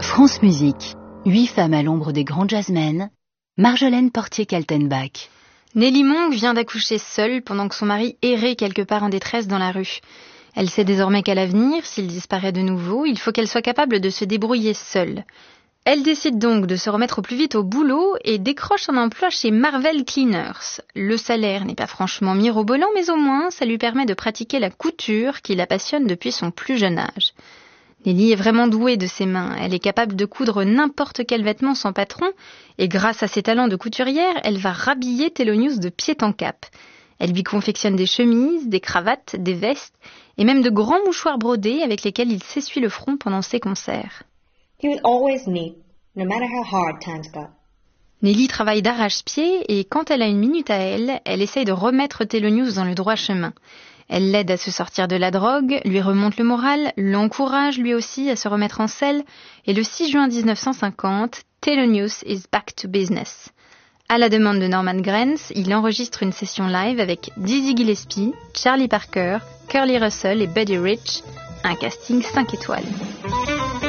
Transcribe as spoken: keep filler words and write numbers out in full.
France Musique, huit femmes à l'ombre des grands jazzmen, Marjolaine Portier-Kaltenbach. Nelly Monk vient d'accoucher seule pendant que son mari errait quelque part en détresse dans la rue. Elle sait désormais qu'à l'avenir, s'il disparaît de nouveau, il faut qu'elle soit capable de se débrouiller seule. Elle décide donc de se remettre au plus vite au boulot et décroche un emploi chez Marvel Cleaners. Le salaire n'est pas franchement mirobolant, mais au moins ça lui permet de pratiquer la couture qui la passionne depuis son plus jeune âge. Nelly est vraiment douée de ses mains. Elle est capable de coudre n'importe quel vêtement sans patron et grâce à ses talents de couturière, elle va rhabiller Thelonious de pied en cap. Elle lui confectionne des chemises, des cravates, des vestes et même de grands mouchoirs brodés avec lesquels il s'essuie le front pendant ses concerts. He was always neat, no matter how hard times got. Nelly travaille d'arrache-pied et quand elle a une minute à elle, elle essaye de remettre Thelonious dans le droit chemin. Elle l'aide à se sortir de la drogue, lui remonte le moral, l'encourage lui aussi à se remettre en selle et le six juin dix-neuf cent cinquante, Thelonious is back to business. À la demande de Norman Granz, il enregistre une session live avec Dizzy Gillespie, Charlie Parker, Curly Russell et Buddy Rich, un casting cinq étoiles.